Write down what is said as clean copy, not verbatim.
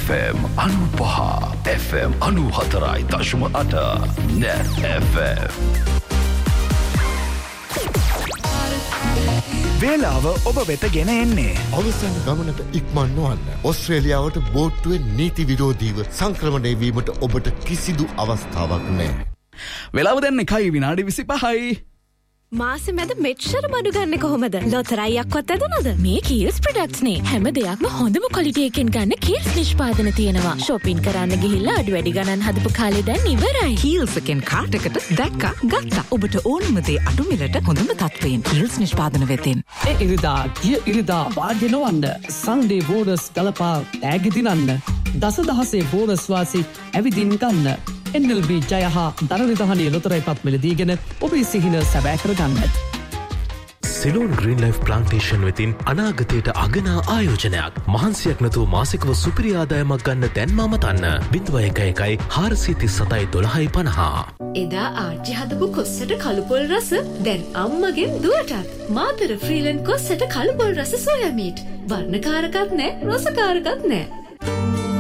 FM 95 FM 94.8 Net FM වේලාව ඔබ වෙත ගෙන එන්නේ අවසන් ගමනට ඉක්මන් නොවන්න. ඕස්ට්‍රේලියාවට බෝට්ටුවෙන් නීති විරෝධීව සංක්‍රමණය වීමට ඔබට කිසිදු අවස්ථාවක් නැහැ. වෙලාව දැන් 1:25. මාසෙ මැද මෙච්චර බඩු ගන්න කොහොමද? ලොතරැයියක්වත් ඇදුනද? මේ කීල්ස් ප්‍රොඩක්ට්ස් නේ. හැම දෙයක්ම හොඳම ක්වොලිටි එකෙන් ගන්න කීල්ස් නිෂ්පාදන තියෙනවා. shopping කරන්න ගිහිල්ලා අඩු වැඩි ගණන් හදපු කාලේ දැන් ඉවරයි. කීල්ස් එකෙන් කාට් එකට දැක්කා ගත්තා. ඔබට ඕනම දේ අඩු මිලට හොඳම තත්ත්වයෙන් කීල්ස් නිෂ්පාදන වෙතින්. ඉරිදා වාජනවන්න සන්ඩේ බෝනස් ගලපා තෑගි දිනන්න. දසදහසේ බෝනස් වාසි ඇවිදින් ගන්න. NLB ජයහ දරනිධානය ලොතරැයි පත්මිල දීගෙන ඔබේ සිහින සැබෑ කරගන්න. සිලෝන් ග්‍රීන් ලයිෆ් ප්ලාන්ටේෂන් වෙතින් අනාගතයට අගනා ආයෝජනයක්. මහන්සියක් නැතුව මාසිකව සුපිරි ආදායමක් ගන්න දැන්ම අමතන්න. 0111 437 1250. එදා ආච්චි හදපු කොස්සට කළුපොල් රස දැන් අම්මගෙන් දුවටත්. මාතර ෆ්‍රීලන්ඩ් කොස්සට කළුපොල් රස සෝයා මීට්. වර්ණකාරකත් නෑ රසකාරකත් නෑ.